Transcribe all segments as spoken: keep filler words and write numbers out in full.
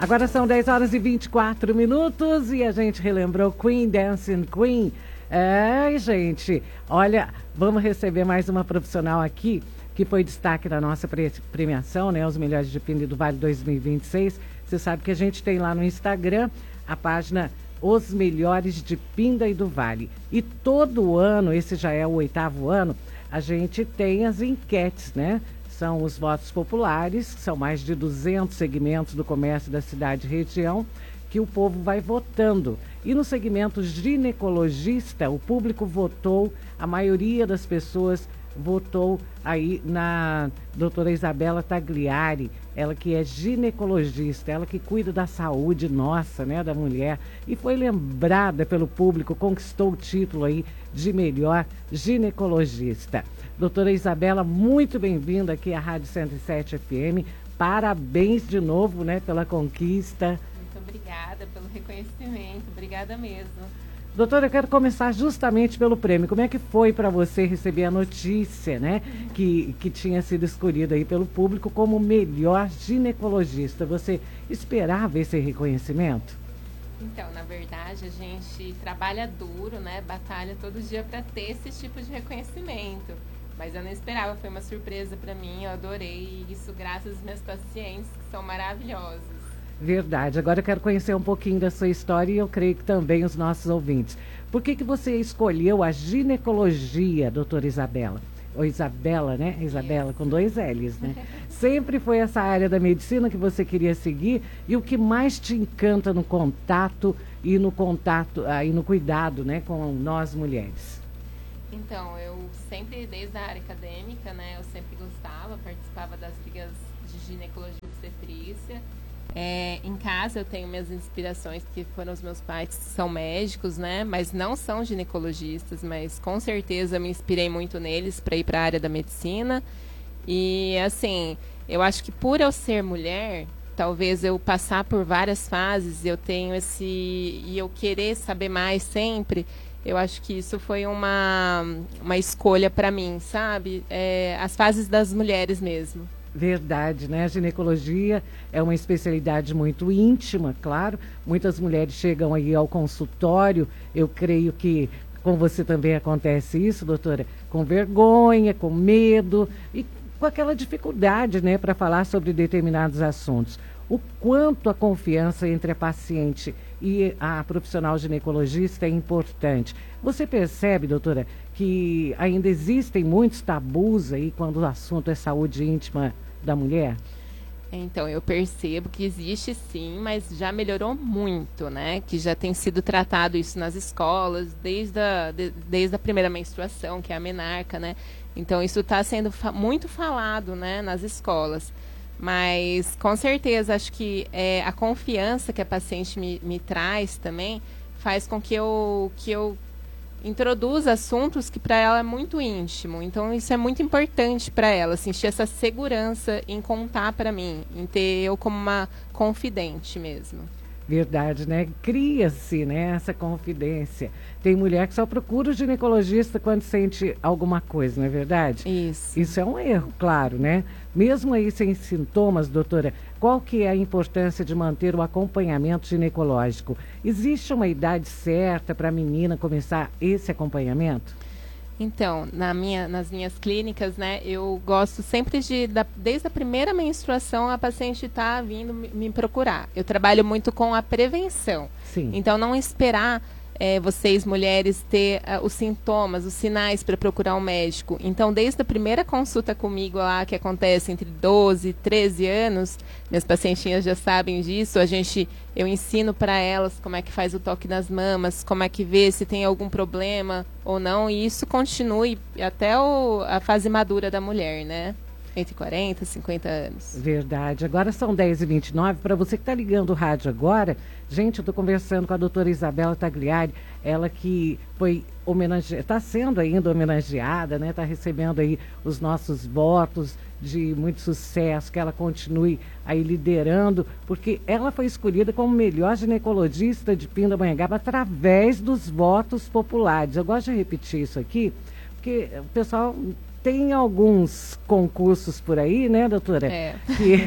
Agora são dez horas e vinte e quatro minutos e a gente relembrou Queen Dancing Queen. Ai, gente, olha, vamos receber mais uma profissional aqui que foi destaque da nossa pre- premiação, né? Os Melhores de Pinda do Vale dois mil e vinte e seis. Você sabe que a gente tem lá no Instagram a página Os Melhores de Pinda e do Vale. E todo ano, esse já é o oitavo ano, a gente tem as enquetes, né? São os votos populares, são mais de duzentos segmentos do comércio da cidade e região, que o povo vai votando. E no segmento ginecologista, o público votou, a maioria das pessoas votou aí na doutora Isabela Tagliari, ela que é ginecologista, ela que cuida da saúde nossa, né, da mulher, e foi lembrada pelo público, conquistou o título aí de melhor ginecologista. Doutora Isabela, muito bem-vinda aqui à Rádio cento e sete F M, parabéns de novo, né, pela conquista. Muito obrigada pelo reconhecimento, obrigada mesmo. Doutora, eu quero começar justamente pelo prêmio. Como é que foi para você receber a notícia, né, que, que tinha sido escolhida aí pelo público como melhor ginecologista? Você esperava esse reconhecimento? Então, na verdade, a gente trabalha duro, né, batalha todo dia para ter esse tipo de reconhecimento. Mas eu não esperava, foi uma surpresa para mim, eu adorei isso graças aos meus pacientes, que são maravilhosos. Verdade. Agora eu quero conhecer um pouquinho da sua história e eu creio que também os nossos ouvintes. Por que que você escolheu a ginecologia, doutora Isabela? Ou Isabela, né? Isabela, com dois L's, né? Sempre foi essa área da medicina que você queria seguir e o que mais te encanta no contato e no contato, ah, e no cuidado, né, com nós mulheres? Então, eu sempre, desde a área acadêmica, né, eu sempre gostava, participava das ligas de ginecologia e obstetrícia. É, em casa eu tenho minhas inspirações, que foram os meus pais, que são médicos, né? Mas não são ginecologistas, mas com certeza eu me inspirei muito neles para ir para a área da medicina. E assim, eu acho que por eu ser mulher, talvez eu passar por várias fases, eu tenho esse... e eu querer saber mais sempre, eu acho que isso foi uma, uma escolha para mim, sabe? É, as fases das mulheres mesmo. Verdade, né? A ginecologia é uma especialidade muito íntima, claro. Muitas mulheres chegam aí ao consultório. Eu creio que com você também acontece isso, doutora, com vergonha, com medo e com aquela dificuldade, né, para falar sobre determinados assuntos. O quanto a confiança entre a paciente e a profissional ginecologista é importante. Você percebe, doutora, que ainda existem muitos tabus aí quando o assunto é saúde íntima da mulher? Então, eu percebo que existe sim, mas já melhorou muito, né? Que já tem sido tratado isso nas escolas, desde a, de, desde a primeira menstruação, que é a menarca, né? Então, isso está sendo fa- muito falado, né, nas escolas. Mas, com certeza, acho que é, a confiança que a paciente me, me traz também faz com que eu, que eu introduz assuntos que para ela é muito íntimo. Então, isso é muito importante para ela, sentir essa segurança em contar para mim, em ter eu como uma confidente mesmo. Verdade, né? Cria-se, né, essa confidência. Tem mulher que só procura o ginecologista quando sente alguma coisa, não é verdade? Isso. Isso é um erro, claro, né? Mesmo aí sem sintomas, doutora, qual que é a importância de manter o acompanhamento ginecológico? Existe uma idade certa para a menina começar esse acompanhamento? Então, na minha, nas minhas clínicas, né, eu gosto sempre de, da, desde a primeira menstruação, a paciente está vindo me, me procurar. Eu trabalho muito com a prevenção. Sim. Então, não esperar é, vocês, mulheres, ter uh, os sintomas, os sinais para procurar um médico. Então, desde a primeira consulta comigo lá, que acontece entre doze e treze anos, minhas pacientinhas já sabem disso, a gente, eu ensino para elas como é que faz o toque nas mamas, como é que vê se tem algum problema ou não, e isso continue até o, a fase madura da mulher, né? Entre quarenta e cinquenta anos. Verdade. Agora são dez e vinte e nove. Para você que está ligando o rádio agora, gente, eu estou conversando com a doutora Isabela Tagliari, ela que foi homenageada, está sendo ainda homenageada, né? Está recebendo aí os nossos votos de muito sucesso, que ela continue aí liderando, porque ela foi escolhida como melhor ginecologista de Pindamonhangaba através dos votos populares. Eu gosto de repetir isso aqui, porque o pessoal tem alguns concursos por aí, né, doutora? É. Que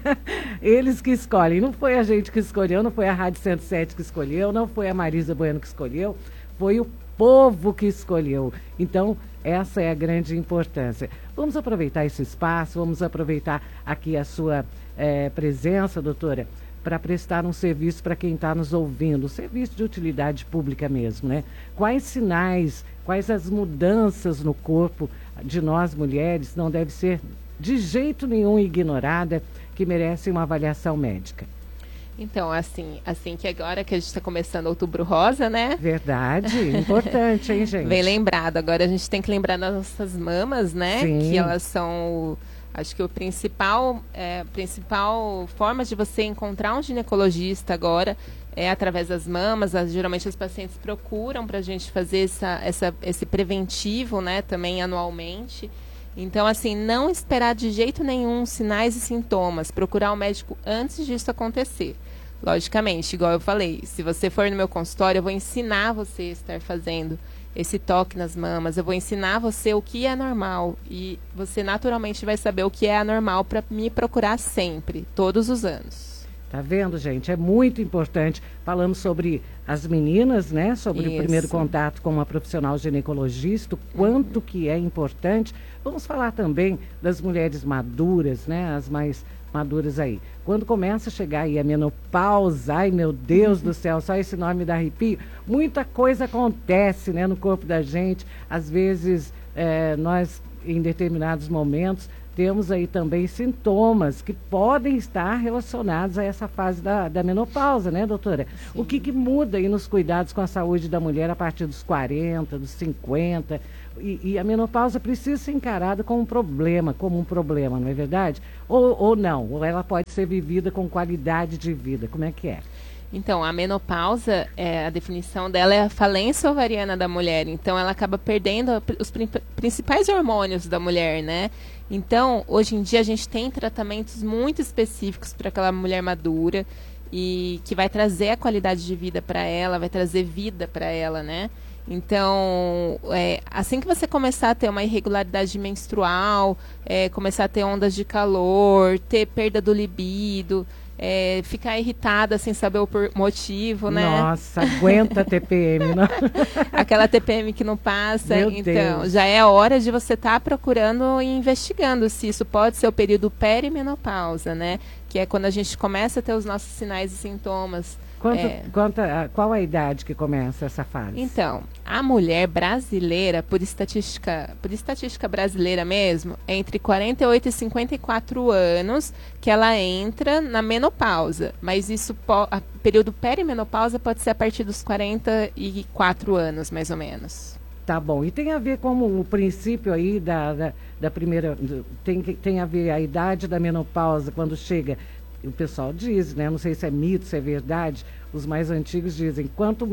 eles que escolhem. Não foi a gente que escolheu, não foi a Rádio cento e sete que escolheu, não foi a Marisa Bueno que escolheu, foi o povo que escolheu. Então, essa é a grande importância. Vamos aproveitar esse espaço, vamos aproveitar aqui a sua eh, presença, doutora, para prestar um serviço para quem está nos ouvindo, um serviço de utilidade pública mesmo, né? Quais sinais, quais as mudanças no corpo de nós mulheres não deve ser de jeito nenhum ignorada, que merecem uma avaliação médica? Então, assim, assim que agora que a gente está começando Outubro Rosa, né? Verdade, importante, hein, gente? Bem lembrado. Agora a gente tem que lembrar das nossas mamas, né? Sim. Que elas são, acho que o principal, é, principal forma de você encontrar um ginecologista agora é através das mamas. As, geralmente os pacientes procuram para a gente fazer essa, essa, esse preventivo, né? Também anualmente. Então, assim, não esperar de jeito nenhum sinais e sintomas. Procurar o médico antes disso acontecer. Logicamente, igual eu falei, se você for no meu consultório, eu vou ensinar você a estar fazendo esse toque nas mamas. Eu vou ensinar você o que é normal. E você naturalmente vai saber o que é anormal para me procurar sempre, todos os anos. Tá vendo, gente? É muito importante. Falamos sobre as meninas, né? Sobre Isso. o primeiro contato com uma profissional ginecologista, o quanto uhum. que é importante. Vamos falar também das mulheres maduras, né? As mais maduras aí. Quando começa a chegar aí a menopausa, ai meu Deus do céu, só esse nome dá arrepio. Muita coisa acontece, né, no corpo da gente. Às vezes, é, nós, em determinados momentos, temos aí também sintomas que podem estar relacionados a essa fase da, da menopausa, né, doutora? Sim. O que, que muda aí nos cuidados com a saúde da mulher a partir dos quarenta, dos cinquenta? E, e a menopausa precisa ser encarada como um problema, como um problema, não é verdade? Ou, ou não? Ou ela pode ser vivida com qualidade de vida? Como é que é? Então, a menopausa, é, a definição dela é a falência ovariana da mulher. Então, ela acaba perdendo os prin- principais hormônios da mulher, né? Então, hoje em dia, a gente tem tratamentos muito específicos para aquela mulher madura e que vai trazer a qualidade de vida para ela, vai trazer vida para ela, né? Então, é, assim que você começar a ter uma irregularidade menstrual, é, começar a ter ondas de calor, ter perda do libido, é, ficar irritada sem saber o por, motivo, né? Nossa, aguenta T P M, não? Aquela T P M que não passa. Meu então, Deus. Já é hora de você estar tá procurando e investigando se isso pode ser o período perimenopausa, né? Que é quando a gente começa a ter os nossos sinais e sintomas. Quanto, é... quanto a, qual a idade que começa essa fase? Então, a mulher brasileira, por estatística, por estatística brasileira mesmo, é entre quarenta e oito e cinquenta e quatro anos que ela entra na menopausa. Mas isso, o período perimenopausa pode ser a partir dos quarenta e quatro anos, mais ou menos. Tá bom. E tem a ver com o princípio aí da, da, da primeira... Tem, tem a ver a idade da menopausa quando chega... O pessoal diz, né? Não sei se é mito, se é verdade. Os mais antigos dizem, quanto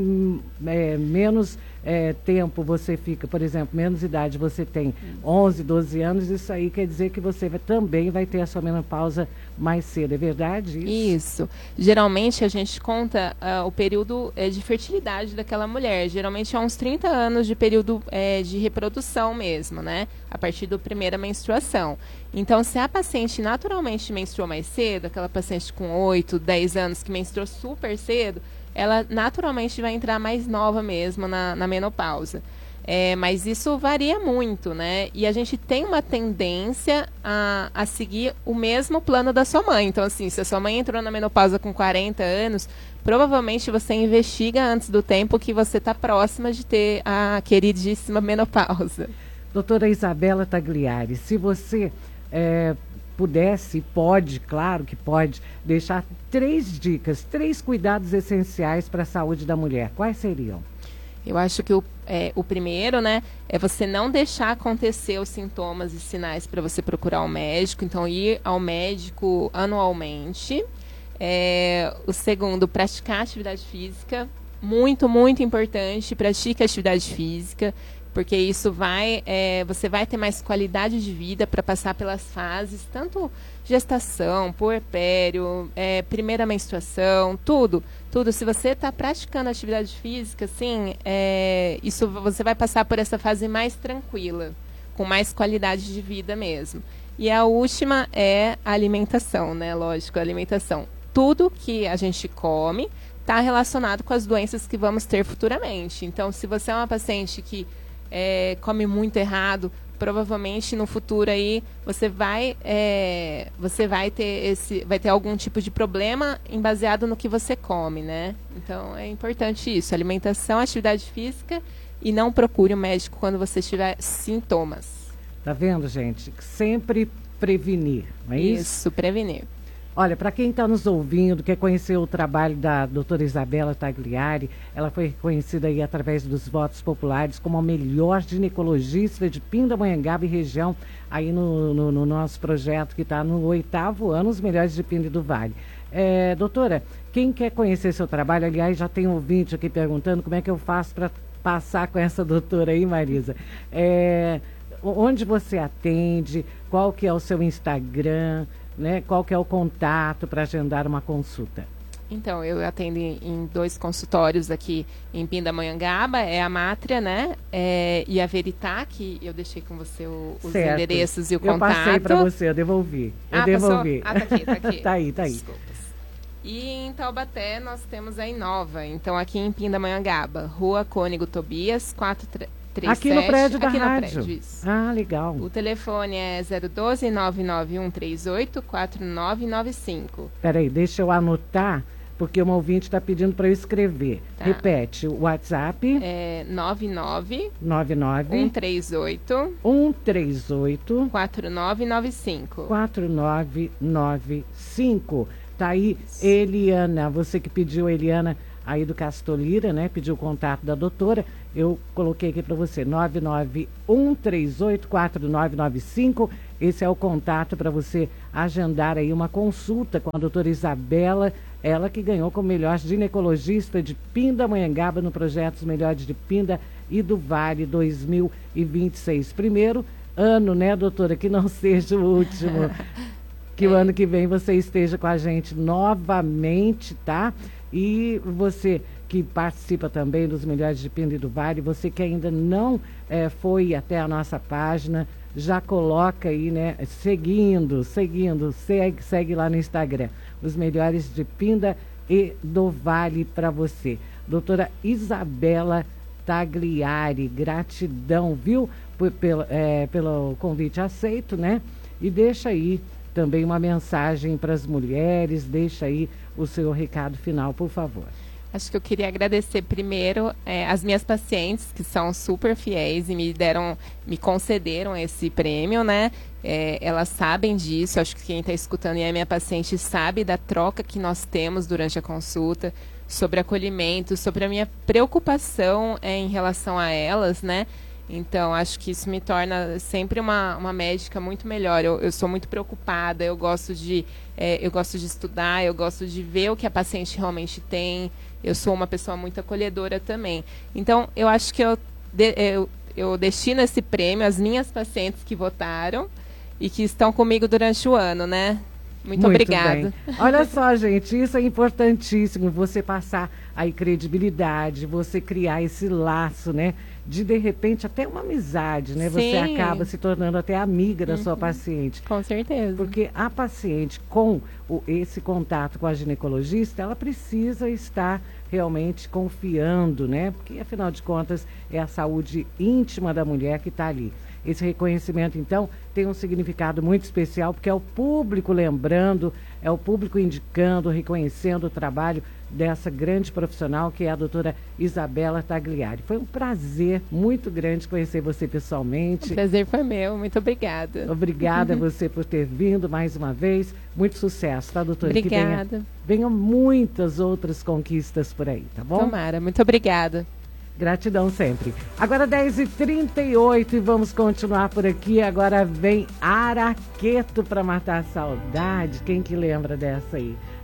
é, menos é, tempo você fica, por exemplo, menos idade você tem, onze, doze anos, isso aí quer dizer que você vai, também vai ter a sua menopausa mais cedo. É verdade isso? Isso. Geralmente a gente conta uh, o período é, de fertilidade daquela mulher. Geralmente é uns trinta anos de período é, de reprodução mesmo, né? A partir da primeira menstruação. Então, se a paciente naturalmente menstruou mais cedo, aquela paciente com oito, dez anos que menstruou super cedo, ela naturalmente vai entrar mais nova mesmo na, na menopausa. É, mas isso varia muito, né? E a gente tem uma tendência a, a seguir o mesmo plano da sua mãe. Então, assim, se a sua mãe entrou na menopausa com quarenta anos, provavelmente você investiga antes do tempo que você está próxima de ter a queridíssima menopausa. Doutora Isabela Tagliari, se você é, pudesse, pode, claro que pode, deixar três dicas, três cuidados essenciais para a saúde da mulher, quais seriam? Eu acho que o, é, o primeiro, né, é você não deixar acontecer os sintomas e sinais para você procurar um médico. Então, ir ao médico anualmente. É, o segundo, praticar atividade física. Muito, muito importante. Pratique atividade física, porque isso vai, é, você vai ter mais qualidade de vida para passar pelas fases, tanto gestação, puerpério, é, primeira menstruação, tudo. Tudo, se você está praticando atividade física, assim, é, isso você vai passar por essa fase mais tranquila. com mais qualidade de vida mesmo. E a última é a alimentação, né? Lógico, a alimentação. Tudo que a gente come está relacionado com as doenças que vamos ter futuramente. Então, se você é uma paciente que é, come muito errado, provavelmente no futuro aí você vai é, você vai ter esse vai ter algum tipo de problema em baseado no que você come, né? Então é importante isso, alimentação, atividade física, e não procure o médico quando você tiver sintomas. Tá vendo, gente? Sempre prevenir, não é isso? Isso, prevenir. Olha, para quem está nos ouvindo, quer conhecer o trabalho da doutora Isabela Tagliari, ela foi reconhecida aí através dos votos populares como a melhor ginecologista de Pindamonhangaba e região, aí no, no, no nosso projeto que está no oitavo ano, os melhores de Pinda e do Vale. É, doutora, quem quer conhecer seu trabalho, aliás, já tem um ouvinte aqui perguntando como é que eu faço para passar com essa doutora aí, Marisa. É, onde você atende, qual que é o seu Instagram, né? Qual que é o contato para agendar uma consulta? Então, eu atendo em dois consultórios aqui em Pindamonhangaba, é a Mátria, né? É, e a Veritá, que eu deixei com você o, os certo. endereços e o contato. Eu passei para você, eu devolvi. Eu ah, devolvi. Passou? Ah, tá aqui, tá aqui. tá aí, tá aí. Desculpas. E em Taubaté nós temos a Inova. Então, aqui em Pindamonhangaba, Rua Cônigo Tobias, quatro três sete. Aqui no prédio da aqui rádio. No prédio, isso. Ah, legal. O telefone é zero um dois, nove nove um três oito, quatro nove nove cinco. Peraí, deixa eu anotar, porque uma ouvinte está pedindo para eu escrever. Tá. Repete, o WhatsApp. É nove nove nove nove um três oito um três oito quatro nove nove cinco. quatro nove nove cinco. Tá aí, Eliana, você que pediu, Eliana, aí do Castolira, né? Pediu o contato da doutora. Eu coloquei aqui para você, nove nove um três oito quatro nove nove cinco. Esse é o contato para você agendar aí uma consulta com a doutora Isabela, ela que ganhou como melhor ginecologista de Pindamonhangaba no projeto Os Melhores de Pinda e do Vale dois mil e vinte e seis. Primeiro ano, né, doutora? Que não seja o último. Que é. O ano que vem você esteja com a gente novamente, tá? E você que participa também dos Melhores de Pinda e do Vale, você que ainda não é, foi até a nossa página, já coloca aí, né? Seguindo, seguindo, segue, segue lá no Instagram. Os Melhores de Pinda e do Vale para você. Doutora Isabela Tagliari, gratidão, viu? Por, pelo, é, pelo convite aceito, né? E deixa aí também uma mensagem para as mulheres, deixa aí o seu recado final, por favor. Acho que eu queria agradecer primeiro é, as minhas pacientes, que são super fiéis e me deram, me concederam esse prêmio, né? É, elas sabem disso, acho que quem está escutando e é minha paciente sabe da troca que nós temos durante a consulta, sobre acolhimento, sobre a minha preocupação é, em relação a elas, né? Então, acho que isso me torna sempre uma, uma médica muito melhor. Eu, eu sou muito preocupada, eu gosto, de, é, eu gosto de estudar, eu gosto de ver o que a paciente realmente tem. Eu sou uma pessoa muito acolhedora também. Então, eu acho que eu, de, eu, eu destino esse prêmio às minhas pacientes que votaram e que estão comigo durante o ano, né? Muito, Muito obrigada. Bem. Olha só, gente, isso é importantíssimo, você passar aí credibilidade, você criar esse laço, né? De, de repente, até uma amizade, né? Sim. Você acaba se tornando até amiga da uhum. sua paciente. Com certeza. Porque a paciente, com o, esse contato com a ginecologista, ela precisa estar realmente confiando, né? Porque, afinal de contas, é a saúde íntima da mulher que está ali. Esse reconhecimento, então, tem um significado muito especial, porque é o público lembrando, é o público indicando, reconhecendo o trabalho dessa grande profissional, que é a doutora Isabela Tagliari. Foi um prazer muito grande conhecer você pessoalmente. O prazer foi meu, muito obrigada. Obrigada a você por ter vindo mais uma vez. Muito sucesso, tá, doutora? Obrigada. Que venha, venham muitas outras conquistas por aí, tá bom? Tomara, muito obrigada. Gratidão sempre. Agora dez e trinta e oito e vamos continuar por aqui. Agora vem Araqueto para matar a saudade. Quem que lembra dessa aí?